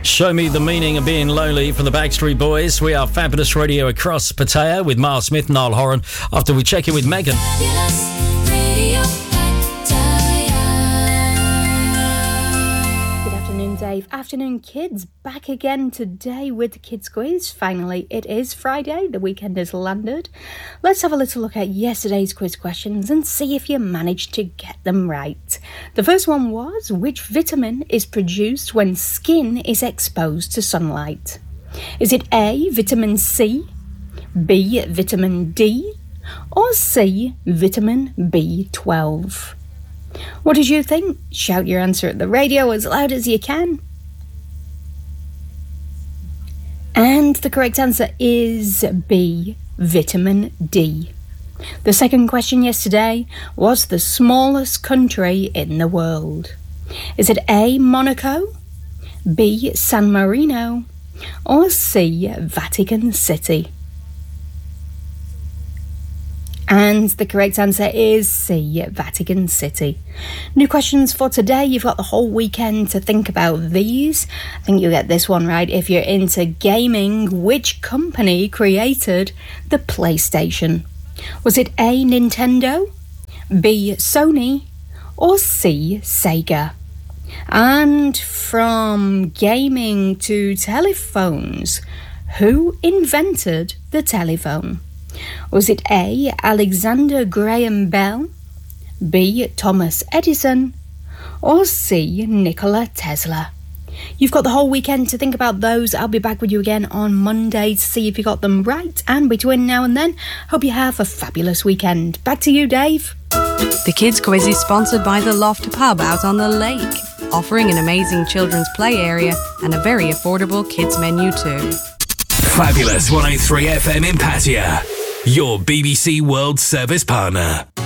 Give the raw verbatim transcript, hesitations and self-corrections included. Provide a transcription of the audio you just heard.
Show Me the Meaning of Being Lonely from the Backstreet Boys. We are Fabulous Radio across Pattaya with Mark Smith, Niall Horan, after we check in with Megan. Dave. Afternoon, kids. Back again today with the Kids Quiz. Finally, it is Friday. The weekend has landed. Let's have a little look at yesterday's quiz questions and see if you managed to get them right. The first one was, which vitamin is produced when skin is exposed to sunlight? Is it A, vitamin C, B, vitamin D, or C, vitamin B twelve? What did you think? Shout your answer at the radio as loud as you can. And the correct answer is B, vitamin D. The second question yesterday was the smallest country in the world. Is it A, Monaco, B, San Marino, or C, Vatican City? And the correct answer is C, Vatican City. New questions for today. You've got the whole weekend to think about these. I think you'll get this one right if you're into gaming. Which company created the PlayStation? Was it A, Nintendo, B, Sony, or C, Sega? And from gaming to telephones, who invented the telephone? Was it A, Alexander Graham Bell, B, Thomas Edison, or C, Nikola Tesla? You've got the whole weekend to think about those. I'll be back with you again on Monday to see if you got them right. And between now and then, hope you have a fabulous weekend. Back to you, Dave. The Kids Quiz is sponsored by The Loft Pub out on the lake, offering an amazing children's play area and a very affordable kids menu too. Fabulous one oh three F M in Pattaya, your B B C World Service partner.